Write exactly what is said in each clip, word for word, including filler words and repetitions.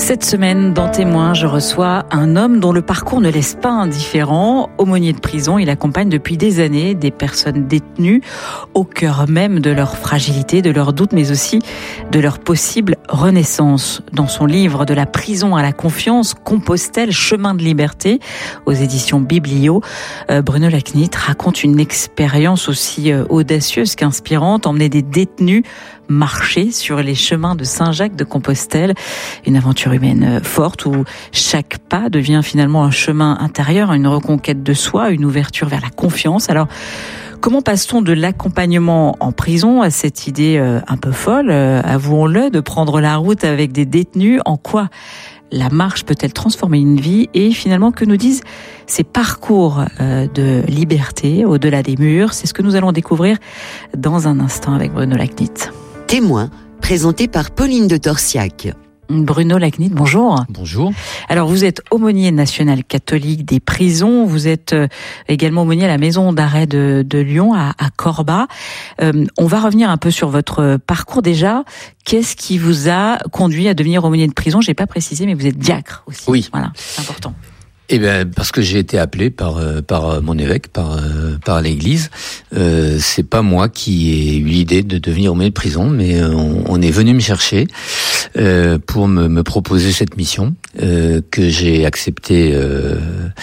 Cette semaine, dans Témoins, je reçois un homme dont le parcours ne laisse pas indifférent. Aumônier de prison, il accompagne depuis des années des personnes détenues au cœur même de leur fragilité, de leurs doutes, mais aussi de leur possible renaissance. Dans son livre « De la prison à la confiance, Compostelle, chemin de liberté » aux éditions Biblio, Bruno Lacnit raconte une expérience aussi audacieuse qu'inspirante, emmener des détenus marcher sur les chemins de Saint-Jacques de Compostelle, une aventure humaine forte où chaque pas devient finalement un chemin intérieur, une reconquête de soi, une ouverture vers la confiance. Alors, comment passe-t-on de l'accompagnement en prison à cette idée un peu folle, avouons-le, de prendre la route avec des détenus? En quoi la marche peut-elle transformer une vie? Et finalement, que nous disent ces parcours de liberté au-delà des murs? C'est ce que nous allons découvrir dans un instant avec Bruno Lacnit. Témoins, présenté par Pauline de Torsiac. Bruno Lacnit, bonjour. Bonjour. Alors, vous êtes aumônier national catholique des prisons. Vous êtes également aumônier à la maison d'arrêt de, de Lyon, à, à Corba. Euh, on va revenir un peu sur votre parcours déjà. Qu'est-ce qui vous a conduit à devenir aumônier de prison? J'ai pas précisé, mais vous êtes diacre aussi. Oui. Voilà, c'est important. Eh bien, parce que j'ai été appelé par par mon évêque, par par l'Église. Euh, c'est pas moi qui ai eu l'idée de devenir aumônier de prison, mais on, on est venu me chercher euh, pour me, me proposer cette mission euh, que j'ai acceptée euh,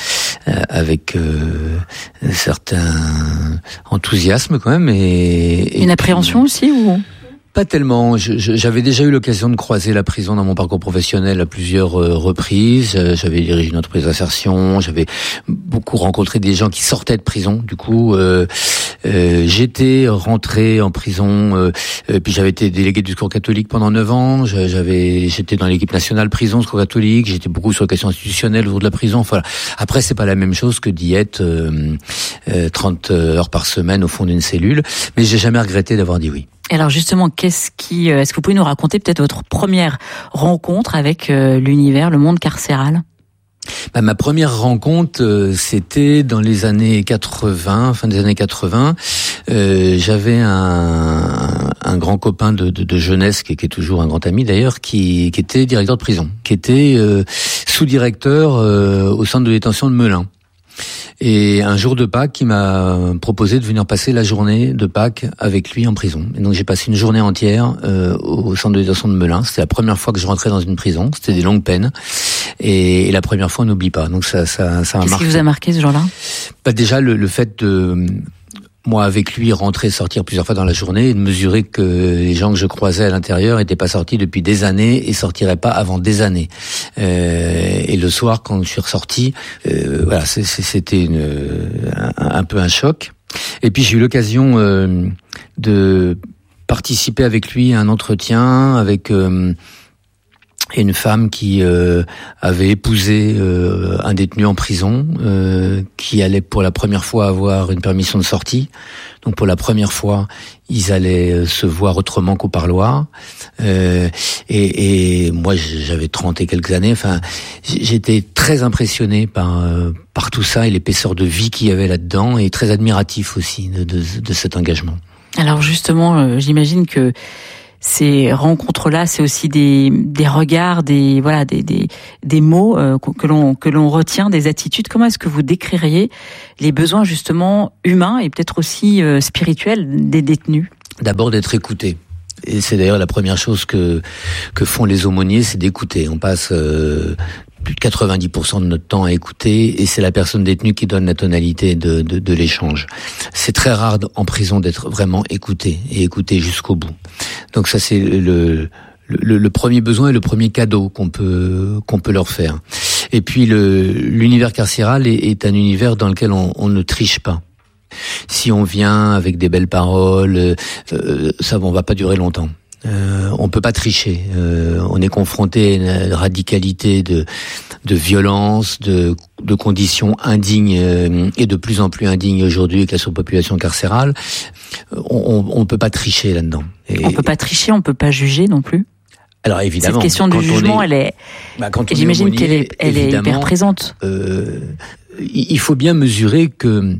avec euh, certain enthousiasme quand même et, et une appréhension aussi ou? Pas tellement. Je, je, j'avais déjà eu l'occasion de croiser la prison dans mon parcours professionnel à plusieurs euh, reprises. Euh, j'avais dirigé une entreprise d'insertion. J'avais beaucoup rencontré des gens qui sortaient de prison. Du coup, euh, euh, j'étais rentré en prison. Euh, euh, puis j'avais été délégué du Secours catholique pendant neuf ans. J'avais, j'étais dans l'équipe nationale prison Secours catholique. J'étais beaucoup sur les questions institutionnelles autour de la prison. Enfin, après, c'est pas la même chose que d'y être euh, euh, trente heures par semaine au fond d'une cellule. Mais j'ai jamais regretté d'avoir dit oui. Alors justement, qu'est-ce qui, est-ce que vous pouvez nous raconter peut-être votre première rencontre avec euh, l'univers, le monde carcéral? Bah, ma première rencontre, euh, c'était dans les années quatre-vingts, fin des années quatre-vingts. Euh, j'avais un, un grand copain de, de, de jeunesse, qui, qui est toujours un grand ami d'ailleurs, qui, qui était directeur de prison, qui était euh, sous-directeur euh, au centre de détention de Melun. Et un jour de Pâques, il m'a proposé de venir passer la journée de Pâques avec lui en prison. Et donc j'ai passé une journée entière euh, au centre de détention de Melun. C'était la première fois que je rentrais dans une prison. C'était des longues peines. Et, et la première fois, on n'oublie pas. Donc ça, ça, ça m'a marqué. Qu'est-ce qui vous a marqué ce jour-là? Bah déjà le, le fait de moi avec lui rentrer, sortir plusieurs fois dans la journée, et de mesurer que les gens que je croisais à l'intérieur n'étaient pas sortis depuis des années et sortiraient pas avant des années. Euh, et le soir, quand je suis ressorti, euh, voilà, c'est, c'est, c'était une, un, un peu un choc. Et puis j'ai eu l'occasion euh, de participer avec lui à un entretien avec euh, une femme qui euh, avait épousé euh, un détenu en prison, euh, qui allait pour la première fois avoir une permission de sortie. Donc pour la première fois, ils allaient se voir autrement qu'au parloir. Euh, et, et moi, j'avais trente et quelques années. Enfin, j'étais très impressionné par euh, par tout ça et l'épaisseur de vie qu'il y avait là-dedans, et très admiratif aussi de, de, de cet engagement. Alors justement, euh, j'imagine que ces rencontres-là, c'est aussi des des regards, des voilà, des des des mots euh, que l'on que l'on retient, des attitudes. Comment est-ce que vous décririez les besoins justement humains et peut-être aussi euh, spirituels des détenus? D'abord d'être écouté. Et c'est d'ailleurs la première chose que que font les aumôniers, c'est d'écouter. On passe euh, plus de quatre-vingt-dix pour cent de notre temps à écouter, et c'est la personne détenue qui donne la tonalité de, de, de l'échange. C'est très rare en prison d'être vraiment écouté, et écouté jusqu'au bout. Donc ça, c'est le, le, le premier besoin et le premier cadeau qu'on peut qu'on peut leur faire. Et puis le, l'univers carcéral est, est un univers dans lequel on, on ne triche pas. Si on vient avec des belles paroles, euh, ça on va pas durer longtemps. Euh, on peut pas tricher. Euh, on est confronté à une radicalité de de violence, de de conditions indignes euh, et de plus en plus indignes aujourd'hui avec la surpopulation carcérale. On, on, on peut pas tricher là-dedans. Et on peut pas tricher, on peut pas juger non plus. Alors évidemment, cette question du jugement, est, elle est. Bah, quand on j'imagine est aumônier, qu'elle est, elle est hyper présente. Euh, il faut bien mesurer que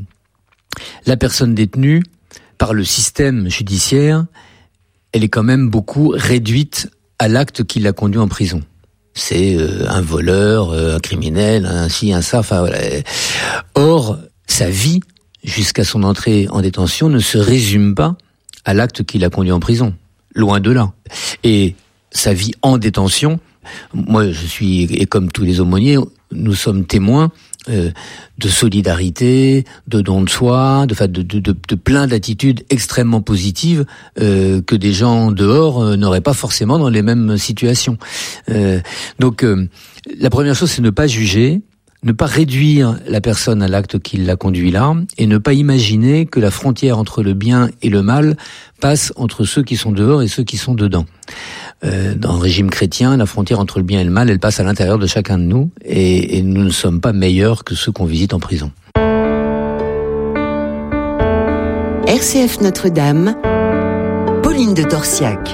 la personne détenue par le système judiciaire, elle est quand même beaucoup réduite à l'acte qui l'a conduit en prison. C'est euh, un voleur, euh, un criminel, un ci, un ça. Enfin voilà. Or, sa vie, jusqu'à son entrée en détention, ne se résume pas à l'acte qui l'a conduit en prison. Loin de là. Et sa vie en détention, moi je suis, et comme tous les aumôniers, nous sommes témoins euh, de solidarité, de don de soi, de, de, de, de, de plein d'attitudes extrêmement positives euh, que des gens dehors euh, n'auraient pas forcément dans les mêmes situations. Euh, donc euh, la première chose, c'est ne pas juger, ne pas réduire la personne à l'acte qui l'a conduit là, et ne pas imaginer que la frontière entre le bien et le mal passe entre ceux qui sont dehors et ceux qui sont dedans. Euh, dans le régime chrétien, la frontière entre le bien et le mal, elle passe à l'intérieur de chacun de nous, et, et nous ne sommes pas meilleurs que ceux qu'on visite en prison. R C F Notre-Dame, Pauline de Torsiac.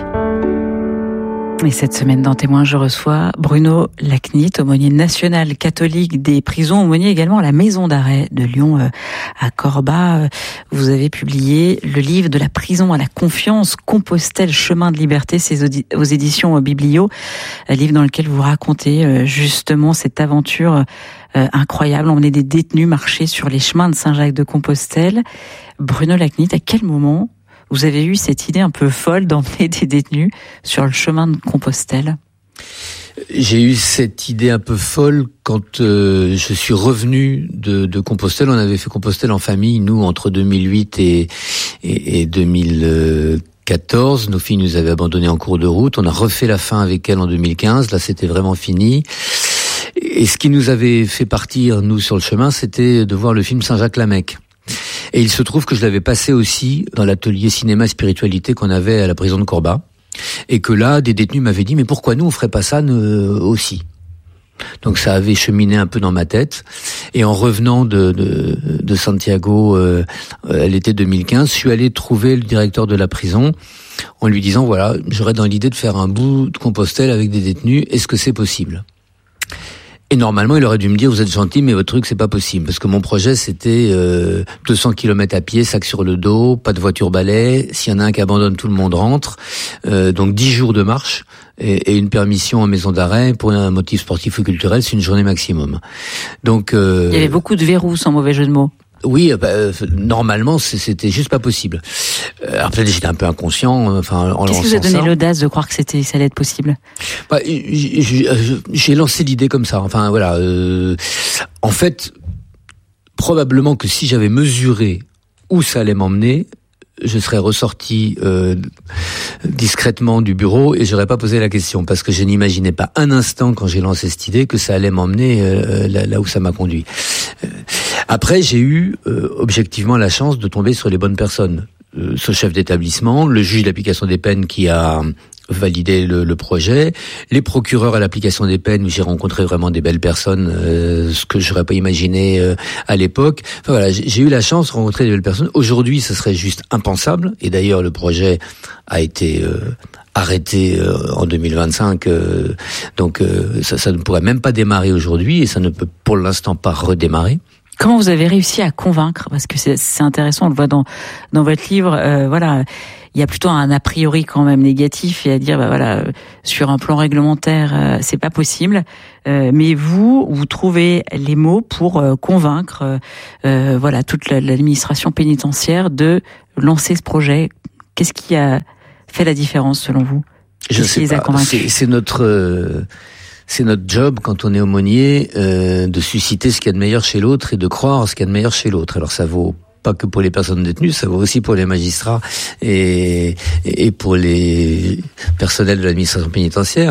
Et cette semaine, dans Témoins, je reçois Bruno Lacnit, aumônier national catholique des prisons, aumônier également à la maison d'arrêt de Lyon, euh, à Corba. Vous avez publié le livre De la prison à la confiance, Compostelle, chemin de liberté, c'est aux éditions Biblio, un livre dans lequel vous racontez euh, justement cette aventure euh, incroyable. On est des détenus marcher sur les chemins de Saint-Jacques-de-Compostelle. Bruno Lacnit, à quel moment vous avez eu cette idée un peu folle d'emmener des détenus sur le chemin de Compostelle? J'ai eu cette idée un peu folle quand euh, je suis revenu de, de Compostelle. On avait fait Compostelle en famille, nous, entre deux mille huit et, et, et deux mille quatorze. Nos filles nous avaient abandonnés en cours de route. On a refait la fin avec elles en deux mille quinze. Là, c'était vraiment fini. Et ce qui nous avait fait partir, nous, sur le chemin, c'était de voir le film Saint-Jacques-la-Mecque. Et il se trouve que je l'avais passé aussi dans l'atelier cinéma spiritualité qu'on avait à la prison de Corba. Et que là, des détenus m'avaient dit, mais pourquoi nous, on ferait pas ça euh, aussi? Donc ça avait cheminé un peu dans ma tête. Et en revenant de, de, de Santiago euh, à l'été deux mille quinze, je suis allé trouver le directeur de la prison en lui disant, voilà, j'aurais dans l'idée de faire un bout de Compostelle avec des détenus. Est-ce que c'est possible? Et normalement, il aurait dû me dire, vous êtes gentil, mais votre truc, c'est pas possible. Parce que mon projet, c'était euh, deux cents kilomètres à pied, sac sur le dos, pas de voiture balai. S'il y en a un qui abandonne, tout le monde rentre. Euh, donc dix jours de marche et, et une permission en maison d'arrêt pour un motif sportif ou culturel, c'est une journée maximum. Donc euh, il y avait beaucoup de verrous, sans mauvais jeu de mots. Oui, bah, euh, normalement, c'était juste pas possible. Euh, après, j'étais un peu inconscient. Enfin, en Qu'est-ce qui vous a donné l'audace de croire que c'était, ça allait être possible? Bah, j'ai lancé l'idée comme ça. Enfin, voilà. Euh, en fait, probablement que si j'avais mesuré où ça allait m'emmener, je serais ressorti euh, discrètement du bureau et j'aurais pas posé la question parce que je n'imaginais pas un instant quand j'ai lancé cette idée que ça allait m'emmener euh, là, là où ça m'a conduit. Euh, après, j'ai eu euh, objectivement la chance de tomber sur les bonnes personnes. Euh, ce chef d'établissement, le juge d'application des peines qui a validé le, le projet, les procureurs à l'application des peines où j'ai rencontré vraiment des belles personnes, euh, ce que j'aurais pas imaginé euh, à l'époque. Enfin voilà, j'ai eu la chance de rencontrer des belles personnes. Aujourd'hui, ce serait juste impensable. Et d'ailleurs, le projet a été euh, arrêté euh, en deux mille vingt-cinq, euh, donc euh, ça, ça ne pourrait même pas démarrer aujourd'hui et ça ne peut pour l'instant pas redémarrer. Comment vous avez réussi à convaincre? Parce que c'est, c'est intéressant, on le voit dans dans votre livre. Euh, voilà, il y a plutôt un a priori quand même négatif et à dire, bah voilà, sur un plan réglementaire, euh, c'est pas possible. Euh, mais vous, vous trouvez les mots pour euh, convaincre, euh, voilà, toute la, l'administration pénitentiaire de lancer ce projet. Qu'est-ce qui a fait la différence selon vous? Je sais pas. C'est, c'est notre euh... C'est notre job, quand on est aumônier, euh, de susciter ce qu'il y a de meilleur chez l'autre et de croire ce qu'il y a de meilleur chez l'autre. Alors ça vaut pas que pour les personnes détenues, ça vaut aussi pour les magistrats et, et pour les personnels de l'administration pénitentiaire.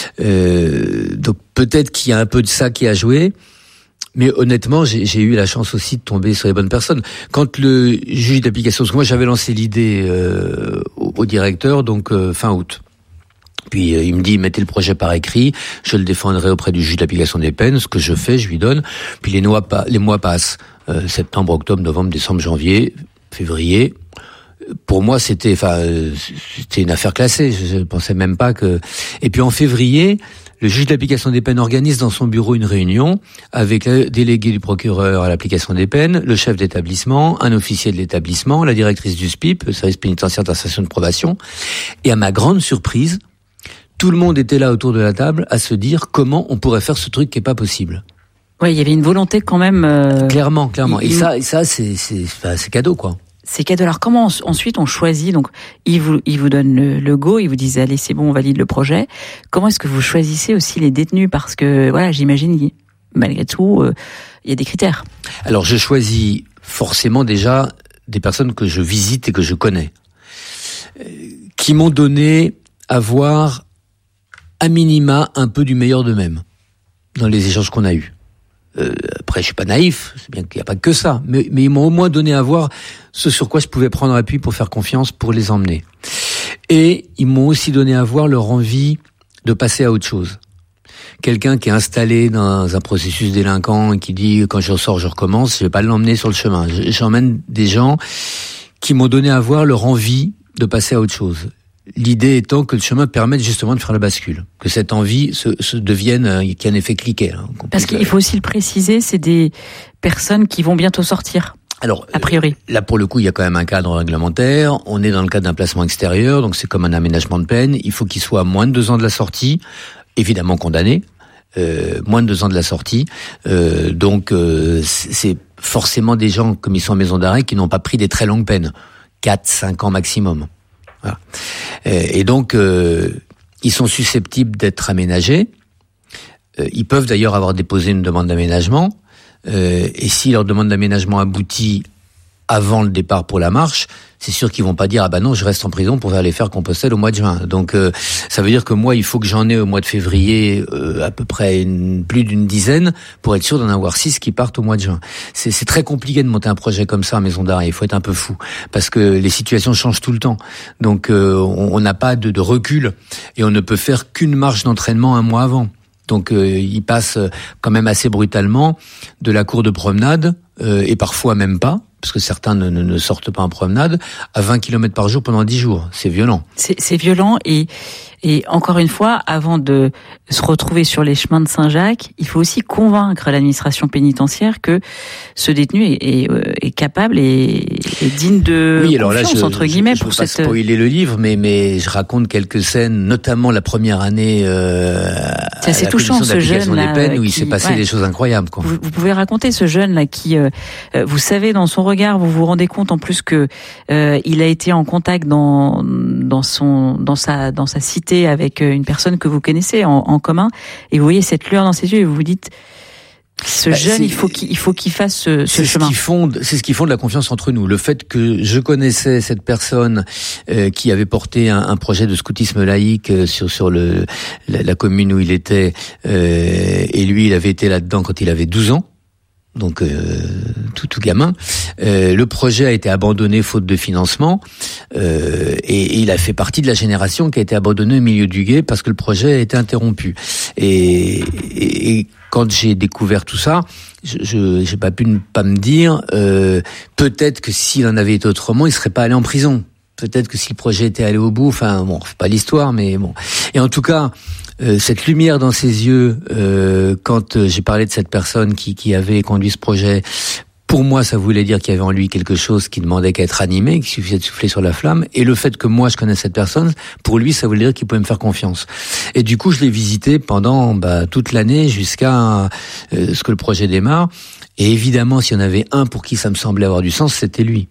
Euh, donc peut-être qu'il y a un peu de ça qui a joué, mais honnêtement, j'ai, j'ai eu la chance aussi de tomber sur les bonnes personnes. Quand le juge d'application, parce que moi j'avais lancé l'idée euh, au, au directeur, donc euh, fin août. Puis euh, il me dit, mettez le projet par écrit, je le défendrai auprès du juge d'application des peines, ce que je fais, je lui donne. Puis les mois, pa- les mois passent, euh, septembre, octobre, novembre, décembre, janvier, février. Pour moi, c'était, enfin, euh, c'était une affaire classée. Je, je pensais même pas que. Et puis en février, le juge d'application des peines organise dans son bureau une réunion avec le délégué du procureur à l'application des peines, le chef d'établissement, un officier de l'établissement, la directrice du S P I P, le service pénitentiaire d'insertion de probation. Et à ma grande surprise, tout le monde était là autour de la table à se dire comment on pourrait faire ce truc qui est pas possible. Oui, il y avait une volonté quand même. Euh... Clairement, clairement. Il, et ça, et ça, c'est, c'est, c'est cadeau, quoi. C'est cadeau. Alors comment on, ensuite on choisit? Donc il vous, il vous donne le, le go, il vous dit allez c'est bon, on valide le projet. Comment est-ce que vous choisissez aussi les détenus? Parce que voilà, j'imagine malgré tout, euh, il y a des critères. Alors je choisis forcément déjà des personnes que je visite et que je connais, euh, qui m'ont donné à voir à minima un peu du meilleur d'eux-mêmes dans les échanges qu'on a eus. Euh, après, je suis pas naïf, c'est bien qu'il n'y a pas que ça, mais, mais ils m'ont au moins donné à voir ce sur quoi je pouvais prendre appui pour faire confiance, pour les emmener. Et ils m'ont aussi donné à voir leur envie de passer à autre chose. Quelqu'un qui est installé dans un processus délinquant et qui dit quand je ressors, je recommence, je vais pas l'emmener sur le chemin. J'emmène des gens qui m'ont donné à voir leur envie de passer à autre chose. L'idée étant que le chemin permette justement de faire la bascule, que cette envie se, se devienne, euh, qu'il y ait un effet cliquet. Hein, Parce qu'il faut aussi le préciser, c'est des personnes qui vont bientôt sortir. Alors, a priori. Euh, là, pour le coup, il y a quand même un cadre réglementaire. On est dans le cadre d'un placement extérieur, donc c'est comme un aménagement de peine. Il faut qu'il soit à moins de deux ans de la sortie, évidemment condamné, euh, moins de deux ans de la sortie. Euh, donc, euh, c'est forcément des gens, comme ils sont en maison d'arrêt, qui n'ont pas pris des très longues peines. quatre, cinq ans maximum. Voilà. Et donc, euh, ils sont susceptibles d'être aménagés. Euh, ils peuvent d'ailleurs avoir déposé une demande d'aménagement. Euh, et si leur demande d'aménagement aboutit avant le départ pour la marche, c'est sûr qu'ils vont pas dire ah bah non, je reste en prison pour aller faire Compostelle au mois de juin. Donc euh, ça veut dire que moi il faut que j'en ai au mois de février euh, à peu près une, plus d'une dizaine pour être sûr d'en avoir six qui partent au mois de juin. C'est, c'est très compliqué de monter un projet comme ça à maison d'arrêt. Il faut être un peu fou parce que les situations changent tout le temps. Donc euh, on n'a pas de, de recul et on ne peut faire qu'une marche d'entraînement un mois avant. Donc euh, ils passent quand même assez brutalement de la cour de promenade euh, et parfois même pas. Parce que certains ne, ne, ne sortent pas en promenade, à vingt kilomètres par jour pendant dix jours. C'est violent. C'est, c'est violent et, et encore une fois, avant de se retrouver sur les chemins de Saint-Jacques, il faut aussi convaincre l'administration pénitentiaire que ce détenu est, est, est capable et est digne de oui, alors confiance, là, je, entre guillemets. Je ne veux pour pas cette... spoiler le livre, mais, mais je raconte quelques scènes, notamment la première année euh, c'est assez à la touchant, commission d'application ce jeune des peines, là, où qui, il s'est passé ouais. des choses incroyables. Quoi. Vous, vous pouvez raconter ce jeune là qui, euh, vous savez, dans son regard, vous vous rendez compte en plus que euh, il a été en contact dans dans son dans sa dans sa cité avec une personne que vous connaissez en, en commun, et vous voyez cette lueur dans ses yeux et vous vous dites ce bah, jeune il faut qu'il il faut qu'il fasse ce, ce c'est chemin. Ce qui fonde, c'est ce qui fonde la confiance entre nous. Le fait que je connaissais cette personne euh, qui avait porté un, un projet de scoutisme laïque euh, sur sur le la, la commune où il était, euh, et lui il avait été là-dedans quand il avait douze ans. Donc euh, tout, tout gamin. Euh, le projet a été abandonné faute de financement euh, et, et il a fait partie de la génération qui a été abandonnée au milieu du gué parce que le projet a été interrompu. Et, et, et quand j'ai découvert tout ça, je, je j'ai pas pu ne pas me dire euh, peut-être que s'il en avait été autrement, il serait pas allé en prison. Peut-être que si le projet était allé au bout, enfin bon, c'est pas l'histoire, mais bon. Et en tout cas. Euh, cette lumière dans ses yeux, euh, quand euh, j'ai parlé de cette personne qui, qui avait conduit ce projet, pour moi, ça voulait dire qu'il y avait en lui quelque chose qui demandait qu'à être animé, qu'il suffisait de souffler sur la flamme. Et le fait que moi, je connaisse cette personne, pour lui, ça voulait dire qu'il pouvait me faire confiance. Et du coup, je l'ai visité pendant bah, toute l'année jusqu'à euh, ce que le projet démarre. Et évidemment, s'il y en avait un pour qui ça me semblait avoir du sens, c'était lui.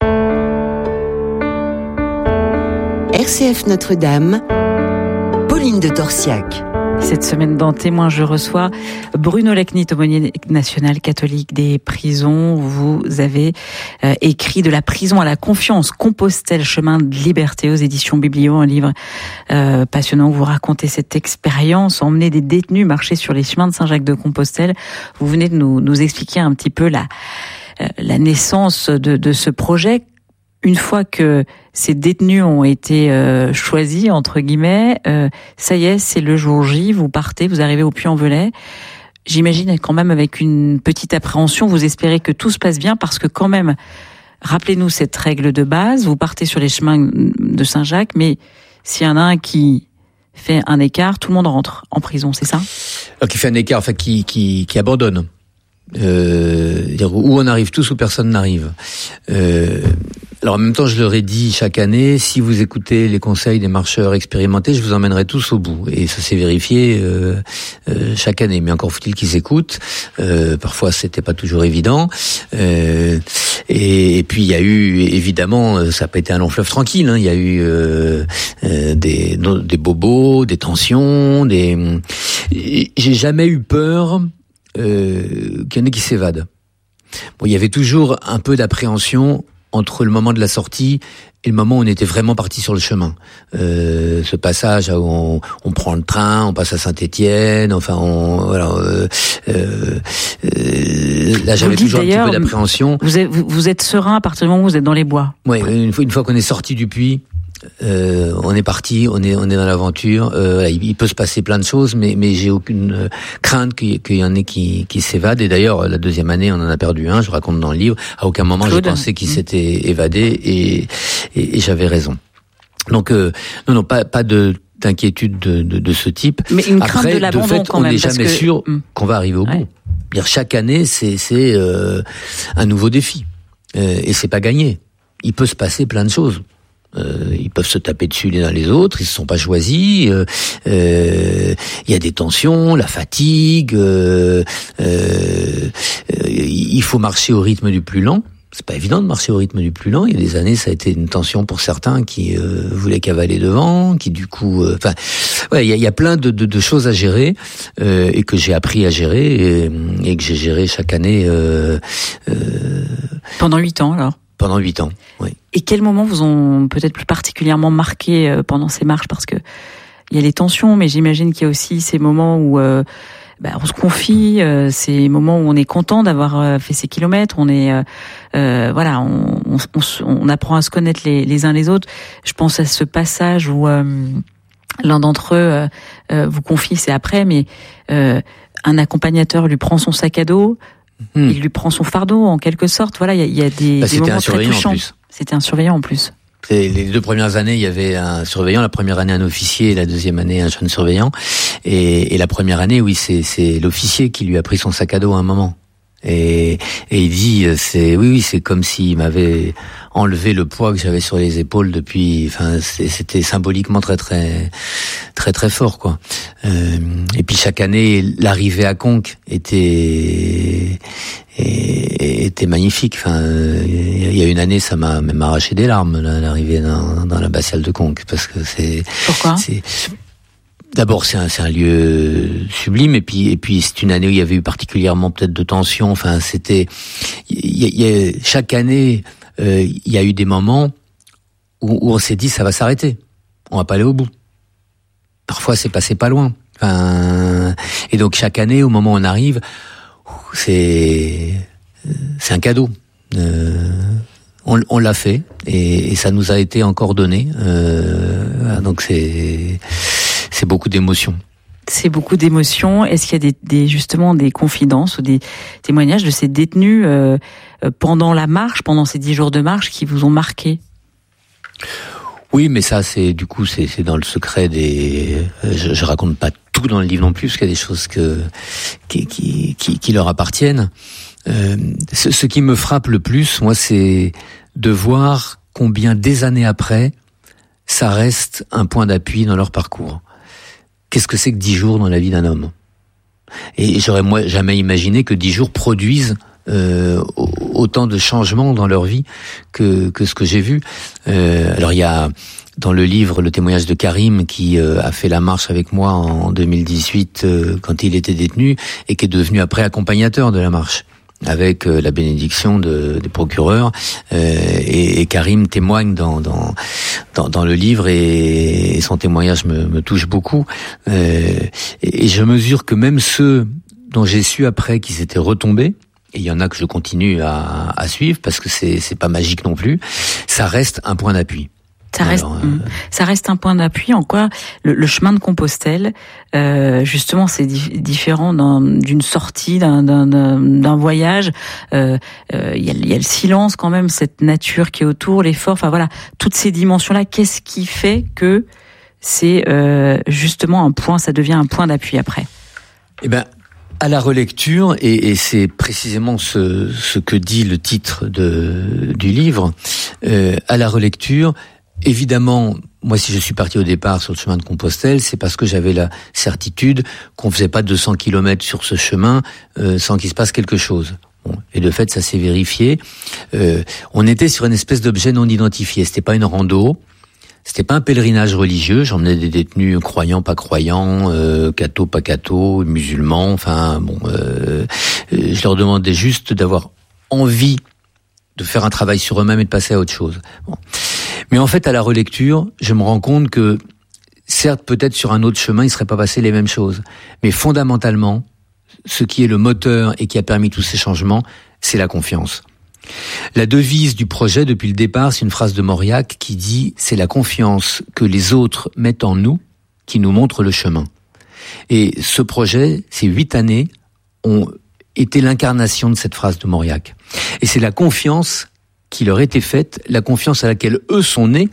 R C F Notre-Dame, Pauline de Torsiac. Cette semaine dans Témoins, je reçois Bruno Lecnit, aumônier national catholique des prisons. Vous avez euh, écrit De la prison à la confiance, Compostelle, chemin de liberté aux éditions Biblio, un livre euh, passionnant où vous racontez cette expérience, emmener des détenus marcher sur les chemins de Saint-Jacques de Compostelle. Vous venez de nous, nous expliquer un petit peu la, euh, la naissance de, de ce projet. Une fois que ces détenus ont été euh, choisis, entre guillemets, euh, ça y est, c'est le jour J, vous partez, vous arrivez au Puy-en-Velay. J'imagine quand même avec une petite appréhension, vous espérez que tout se passe bien parce que quand même, rappelez-nous cette règle de base, vous partez sur les chemins de Saint-Jacques, mais s'il y en a un qui fait un écart, tout le monde rentre en prison, c'est ça ? Alors, qui fait un écart, enfin qui, qui, qui abandonne. Euh, dire où on arrive tous, où personne n'arrive. Euh, alors en même temps, je leur ai dit chaque année, si vous écoutez les conseils des marcheurs expérimentés, je vous emmènerai tous au bout. Et ça s'est vérifié euh, euh, chaque année. Mais encore faut-il qu'ils écoutent. Euh, parfois, c'était pas toujours évident. Euh, et, et puis il y a eu, évidemment, ça n'a pas été un long fleuve tranquille. Hein. Il y a eu euh, euh, des, des bobos, des tensions. Des... J'ai jamais eu peur. Euh, qu'il y en ait qui s'évadent. Bon, il y avait toujours un peu d'appréhension entre le moment de la sortie et le moment où on était vraiment parti sur le chemin. Euh, ce passage où on, on prend le train, on passe à Saint-Étienne, enfin, on, voilà. Euh, euh, là, j'avais toujours un petit peu d'appréhension. Vous êtes, vous, vous êtes serein à partir du moment où vous êtes dans les bois. Oui, une fois, une fois qu'on est sorti du puits. Euh, on est parti, on est on est dans l'aventure. Euh, voilà, il, il peut se passer plein de choses, mais mais j'ai aucune euh, crainte qu'il, qu'il y en ait qui qui s'évadent. Et d'ailleurs, la deuxième année, on en a perdu un. Je raconte dans le livre. À aucun moment Claude. J'ai pensé qu'il mmh. s'était évadé, et, et et j'avais raison. Donc euh, non non pas pas de d'inquiétude de de, de ce type. Mais une crainte Après, de l'abandon de fait, quand on même. n'est jamais que... sûr mmh. qu'on va arriver au ouais. bout. Dire chaque année, c'est c'est euh, un nouveau défi, euh, et c'est pas gagné. Il peut se passer plein de choses. Euh, ils peuvent se taper dessus les uns les autres, ils se sont pas choisis. Il euh, euh, y a des tensions, la fatigue. Euh, euh, il faut marcher au rythme du plus lent. C'est pas évident de marcher au rythme du plus lent. Il y a des années, ça a été une tension pour certains qui euh, voulaient cavaler devant, qui du coup, enfin, euh, ouais, il y a, y a plein de, de, de choses à gérer euh, et que j'ai appris à gérer et, et que j'ai géré chaque année. Euh, euh, Pendant huit ans, alors. Pendant huit ans, oui. Et quels moments vous ont peut-être plus particulièrement marqué pendant ces marches? Parce que il y a les tensions, mais j'imagine qu'il y a aussi ces moments où euh, bah, on se confie, euh, ces moments où on est content d'avoir fait ces kilomètres, on est, euh, euh, voilà, on, on, on, on apprend à se connaître les, les uns les autres. Je pense à ce passage où euh, l'un d'entre eux euh, vous confie, c'est après, mais euh, un accompagnateur lui prend son sac à dos. Hmm. Il lui prend son fardeau en quelque sorte. Voilà, il y a, il y a des, bah, des moments très touchants. En plus. C'était un surveillant en plus. C'est les deux premières années, il y avait un surveillant. La première année, un officier. Et la deuxième année, un jeune surveillant. Et, et la première année, oui, c'est, c'est l'officier qui lui a pris son sac à dos à un moment. Et, et il dit, c'est oui, oui, c'est comme s'il m'avait enlevé le poids que j'avais sur les épaules depuis. Enfin, c'était symboliquement très, très, très, très fort, quoi. Euh, et puis chaque année, l'arrivée à Conques était était magnifique. Enfin, il y a une année, ça m'a même arraché des larmes, l'arrivée dans, dans l'abbatiale de Conques, parce que c'est. Pourquoi? C'est, D'abord, c'est un, c'est un lieu sublime, et puis, et puis c'est une année où il y avait eu particulièrement peut-être de tension. Enfin, c'était, il y, y a, chaque année, euh, il y a eu des moments où, où on s'est dit ça va s'arrêter, on va pas aller au bout. Parfois, c'est passé pas loin. Enfin, et donc chaque année, au moment où on arrive, c'est, c'est un cadeau. Euh, on, on l'a fait, et, et ça nous a été encore donné. Euh, donc c'est C'est beaucoup d'émotions. C'est beaucoup d'émotions. Est-ce qu'il y a des, des justement des confidences ou des témoignages de ces détenus euh, pendant la marche, pendant ces dix jours de marche, qui vous ont marqué? Oui, mais ça, c'est du coup, c'est, c'est dans le secret des. Je, je raconte pas tout dans le livre non plus, parce qu'il y a des choses que qui qui qui, qui leur appartiennent. Euh, ce, ce qui me frappe le plus, moi, c'est de voir combien des années après, ça reste un point d'appui dans leur parcours. Qu'est-ce que c'est que dix jours dans la vie d'un homme? Et j'aurais moi jamais imaginé que dix jours produisent euh, autant de changements dans leur vie que que ce que j'ai vu. Euh, alors il y a dans le livre le témoignage de Karim qui euh, a fait la marche avec moi en deux mille dix-huit euh, quand il était détenu et qui est devenu après accompagnateur de la marche, avec euh, la bénédiction de, des procureurs, euh, et, et Karim témoigne dans, dans dans dans le livre, et, et son témoignage me, me touche beaucoup. Euh, et, et je mesure que même ceux dont j'ai su après qu'ils étaient retombés, et il y en a que je continue à, à suivre parce que c'est c'est pas magique non plus, ça reste un point d'appui. Ça reste, Alors, euh... ça reste un point d'appui. En quoi le, le chemin de Compostelle, euh, justement, c'est di- différent d'un, d'une sortie, d'un, d'un, d'un voyage. Euh, euh, il y a, il y a le silence quand même, cette nature qui est autour, l'effort. Enfin voilà, toutes ces dimensions-là. Qu'est-ce qui fait que c'est euh, justement un point, ça devient un point d'appui après? Eh ben, À la relecture, et, et c'est précisément ce, ce que dit le titre de, du livre, euh, à la relecture, évidemment, moi si je suis parti au départ sur le chemin de Compostelle, c'est parce que j'avais la certitude qu'on faisait pas deux cents kilomètres sur ce chemin euh, sans qu'il se passe quelque chose. Bon, et de fait, ça s'est vérifié. Euh, on était sur une espèce d'objet non identifié, c'était pas une rando. C'était pas un pèlerinage religieux, j'emmenais des détenus croyants, pas croyants, euh, cathos, pas cathos, musulmans, enfin bon, euh, je leur demandais juste d'avoir envie de faire un travail sur eux-mêmes et de passer à autre chose. Bon. Mais en fait, à la relecture, je me rends compte que, certes, peut-être sur un autre chemin, il ne serait pas passé les mêmes choses, mais fondamentalement, ce qui est le moteur et qui a permis tous ces changements, c'est la confiance. La devise du projet depuis le départ, c'est une phrase de Mauriac qui dit « C'est la confiance que les autres mettent en nous qui nous montre le chemin ». Et ce projet, ces huit années, ont été l'incarnation de cette phrase de Mauriac. Et c'est la confiance qui leur était faite, la confiance à laquelle eux sont nés,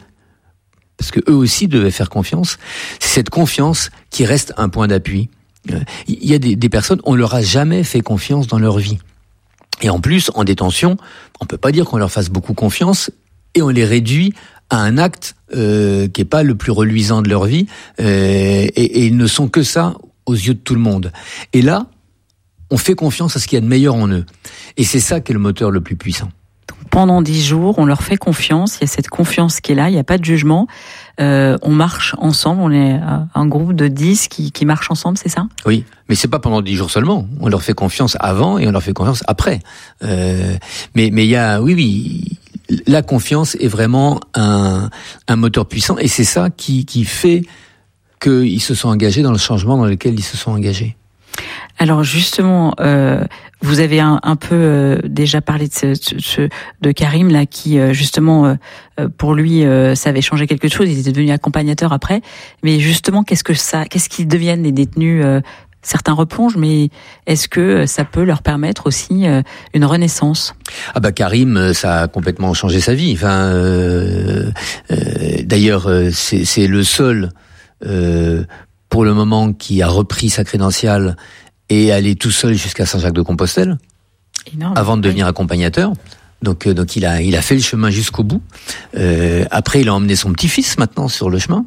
parce que eux aussi devaient faire confiance, c'est cette confiance qui reste un point d'appui. Il y a des, des personnes, on leur a jamais fait confiance dans leur vie. Et en plus, en détention, on peut pas dire qu'on leur fasse beaucoup confiance et on les réduit à un acte euh, qui est pas le plus reluisant de leur vie euh, et, et ils ne sont que ça aux yeux de tout le monde. Et là, on fait confiance à ce qu'il y a de meilleur en eux. Et c'est ça qui est le moteur le plus puissant. Pendant dix jours, on leur fait confiance, il y a cette confiance qui est là, il n'y a pas de jugement. Euh, on marche ensemble, on est un groupe de dix qui, qui marchent ensemble, c'est ça ? Oui, mais c'est pas pendant dix jours seulement. On leur fait confiance avant et on leur fait confiance après. Euh, mais mais il y a, oui, oui, la confiance est vraiment un, un moteur puissant et c'est ça qui, qui fait qu'ils se sont engagés dans le changement dans lequel ils se sont engagés. Alors justement, euh, vous avez un, un peu euh, déjà parlé de, ce, ce, de Karim là, qui euh, justement euh, pour lui euh, ça avait changé quelque chose. Il était devenu accompagnateur après. Mais justement, qu'est-ce que ça, qu'est-ce qu'ils deviennent les détenus euh, Certains replongent, mais est-ce que ça peut leur permettre aussi euh, une renaissance ? Ah bah Karim, ça a complètement changé sa vie. Enfin, euh, euh, d'ailleurs, c'est, c'est le seul. Euh, pour le moment, qui a repris sa crédentiale et allé tout seul jusqu'à Saint-Jacques-de-Compostelle, énorme, avant de devenir oui. accompagnateur. Donc, euh, donc il a, il a fait le chemin jusqu'au bout. Euh, après, il a emmené son petit-fils maintenant sur le chemin.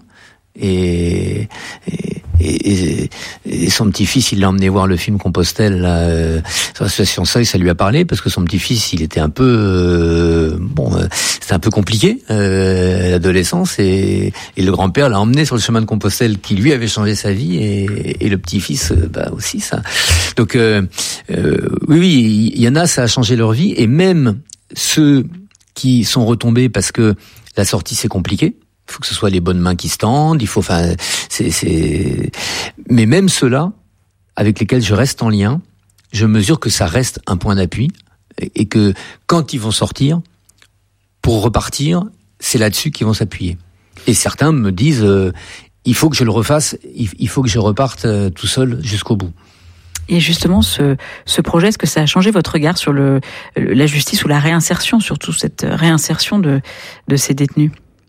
Et, et, et, et son petit-fils, il l'a emmené voir le film Compostelle là, euh, sur l'association Seuil, ça lui a parlé parce que son petit-fils, il était un peu euh, bon, euh, c'était un peu compliqué euh, l'adolescence et, et le grand-père l'a emmené sur le chemin de Compostelle qui lui avait changé sa vie et, et le petit-fils, euh, bah aussi ça. Donc euh, euh, oui, oui, il y en a, ça a changé leur vie et même ceux qui sont retombés parce que la sortie c'est compliqué. Il faut que ce soit les bonnes mains qui se tendent, il faut, enfin, c'est, c'est, mais même ceux-là, avec lesquels je reste en lien, je mesure que ça reste un point d'appui, et que quand ils vont sortir, pour repartir, c'est là-dessus qu'ils vont s'appuyer. Et certains me disent, euh, il faut que je le refasse, il faut que je reparte euh, tout seul jusqu'au bout. Et justement, ce, ce projet, est-ce que ça a changé votre regard sur le, la justice ou la réinsertion, surtout cette réinsertion de, de ces détenus ?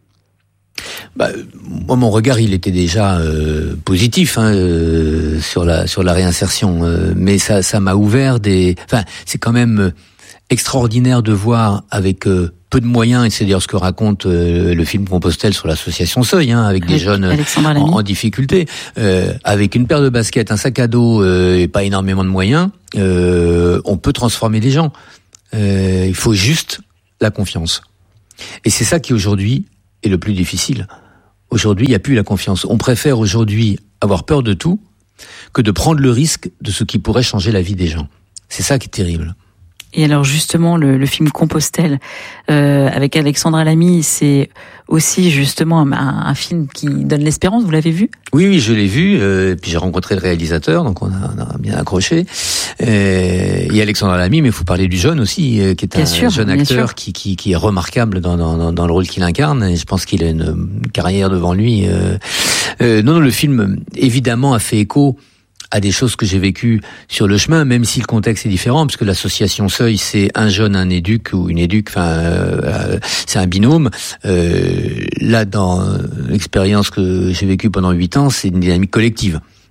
Bah, moi, mon regard, il était déjà euh, positif hein, euh, sur la sur la réinsertion, euh, mais ça ça m'a ouvert des. Enfin, c'est quand même extraordinaire de voir avec euh, peu de moyens, et c'est d'ailleurs ce que raconte euh, le film Compostelle sur l'association Seuil, hein, avec, avec des jeunes en, en difficulté, euh, avec une paire de baskets, un sac à dos euh, et pas énormément de moyens, euh, on peut transformer des gens. Euh, il faut juste la confiance, et c'est ça qui aujourd'hui est le plus difficile. Aujourd'hui, il n'y a plus la confiance. On préfère aujourd'hui avoir peur de tout que de prendre le risque de ce qui pourrait changer la vie des gens. C'est ça qui est terrible. Et alors justement, le, le film Compostelle euh, avec Alexandra Lamy, c'est aussi justement un, un film qui donne l'espérance. Vous l'avez vu ? Oui, oui, je l'ai vu. Euh, puis j'ai rencontré le réalisateur, donc on a, on a bien accroché. Euh, et Alexandra Lamy, mais il faut parler du jeune aussi, euh, qui est bien un sûr, jeune acteur qui, qui, qui est remarquable dans, dans, dans le rôle qu'il incarne. Et je pense qu'il a une carrière devant lui. Euh, euh, non, non, le film évidemment a fait écho à des choses que j'ai vécues sur le chemin, même si le contexte est différent, parce que l'association Seuil, c'est un jeune, un éduc ou une éduc, enfin, euh, c'est un binôme. Euh, là, dans l'expérience que j'ai vécue pendant huit ans, c'est une dynamique collective.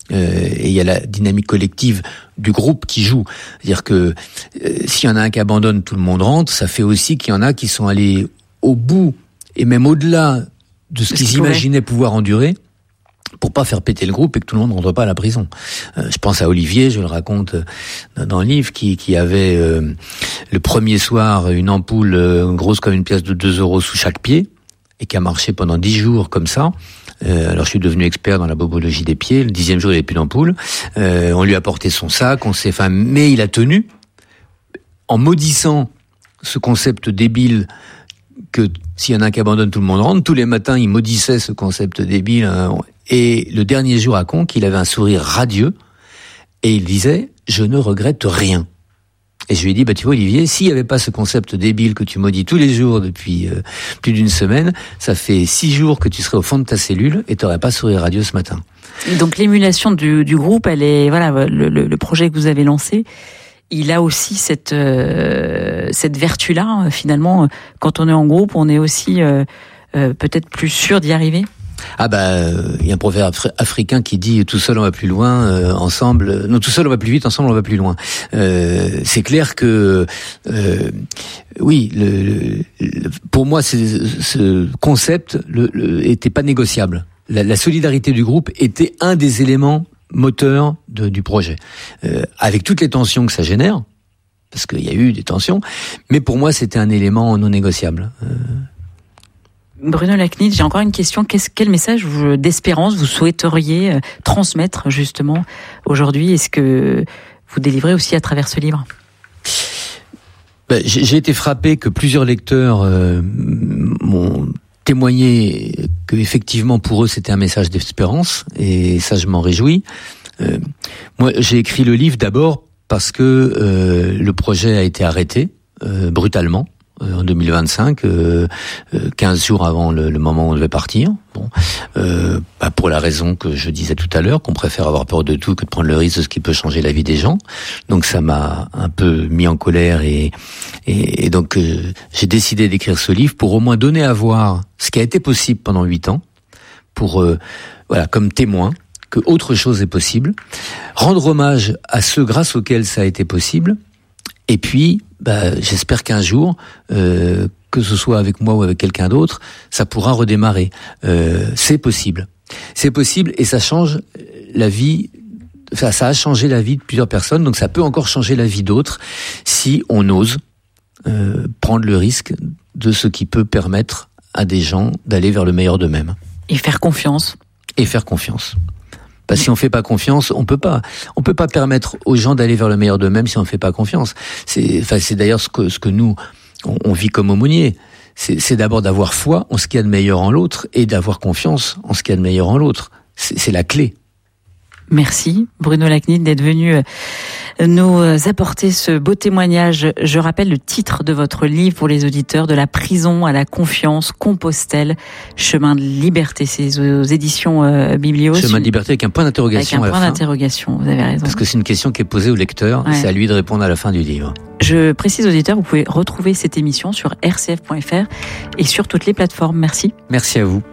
Euh, et il y a la dynamique collective du groupe qui joue. C'est-à-dire que euh, s'il y en a un qui abandonne, tout le monde rentre. Ça fait aussi qu'il y en a qui sont allés au bout et même au-delà de ce qu'ils ce imaginaient pouvoir endurer pour pas faire péter le groupe et que tout le monde ne rentre pas à la prison. Euh, je pense à Olivier, je le raconte euh, dans le livre, qui, qui avait euh, le premier soir une ampoule euh, grosse comme une pièce de deux euros sous chaque pied et qui a marché pendant dix jours comme ça. Euh, alors je suis devenu expert dans la bobologie des pieds. Le dixième jour, il n'y avait plus d'ampoule. Euh, on lui a porté son sac, on s'est, enfin, mais il a tenu en maudissant ce concept débile que s'il y en a un qui abandonne, tout le monde rentre. Tous les matins, il maudissait ce concept débile. Hein, et le dernier jour à Conques, il avait un sourire radieux et il disait « Je ne regrette rien ». Et je lui ai dit, bah tu vois Olivier, s'il n'y avait pas ce concept débile que tu maudis tous les jours depuis euh, plus d'une semaine, ça fait six jours que tu serais au fond de ta cellule et tu n'aurais pas sourire radieux ce matin. Et donc l'émulation du, du groupe, elle est voilà le, le, le projet que vous avez lancé, il a aussi cette euh, cette vertu-là. Finalement, quand on est en groupe, on est aussi euh, euh, peut-être plus sûr d'y arriver. Ah bah il y a un proverbe afri- africain qui dit tout seul on va plus loin, euh, ensemble non tout seul on va plus vite, ensemble on va plus loin. Euh, c'est clair que euh, oui, le, le, pour moi c'est, ce concept le, le, était pas négociable. La, la solidarité du groupe était un des éléments moteurs de, du projet, euh, avec toutes les tensions que ça génère, parce qu'il y a eu des tensions, mais pour moi c'était un élément non négociable. Euh, Bruno Lacnit, j'ai encore une question. Qu'est-ce, quel message vous, d'espérance vous souhaiteriez euh, transmettre justement aujourd'hui? Est-ce que vous délivrez aussi à travers ce livre? ben, j'ai, j'ai été frappé que plusieurs lecteurs euh, m'ont témoigné que effectivement pour eux c'était un message d'espérance et ça je m'en réjouis. Euh, moi j'ai écrit le livre d'abord parce que euh, le projet a été arrêté euh, brutalement. En deux mille vingt-cinq, euh, quinze jours avant le, le moment où on devait partir. Bon, euh, bah pour la raison que je disais tout à l'heure, qu'on préfère avoir peur de tout que de prendre le risque de ce qui peut changer la vie des gens. Donc ça m'a un peu mis en colère et, et, et donc euh, j'ai décidé d'écrire ce livre pour au moins donner à voir ce qui a été possible pendant huit ans, pour euh, voilà comme témoin que autre chose est possible, rendre hommage à ceux grâce auxquels ça a été possible. Et puis, bah, j'espère qu'un jour, euh, que ce soit avec moi ou avec quelqu'un d'autre, ça pourra redémarrer. Euh, c'est possible. C'est possible et ça change la vie, ça, ça a changé la vie de plusieurs personnes, donc ça peut encore changer la vie d'autres si on ose euh, prendre le risque de ce qui peut permettre à des gens d'aller vers le meilleur d'eux-mêmes. Et faire confiance. Et faire confiance. Parce que si on fait pas confiance, on peut pas, on peut pas permettre aux gens d'aller vers le meilleur d'eux-mêmes si on fait pas confiance. C'est, enfin, c'est d'ailleurs ce que, ce que nous, on, on vit comme aumôniers. C'est, c'est d'abord d'avoir foi en ce qu'il y a de meilleur en l'autre et d'avoir confiance en ce qu'il y a de meilleur en l'autre. C'est, c'est la clé. Merci Bruno Lacnit d'être venu nous apporter ce beau témoignage. Je rappelle le titre de votre livre pour les auditeurs, De la prison à la confiance, Compostelle, chemin de liberté. C'est aux éditions euh, Biblios. Chemin de liberté avec un point d'interrogation. Avec un à point la d'interrogation, vous avez raison. Parce que c'est une question qui est posée au lecteur, ouais. C'est à lui de répondre à la fin du livre. Je précise aux auditeurs, vous pouvez retrouver cette émission sur r c f point f r et sur toutes les plateformes. Merci. Merci à vous.